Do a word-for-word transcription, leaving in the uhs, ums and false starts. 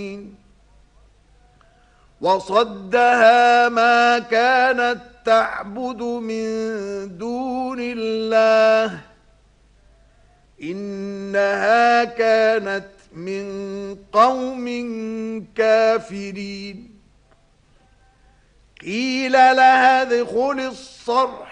وصدها ما كانت تعبد من دون الله إنها كانت من قوم كافرين. قيل لها ادخل الصرح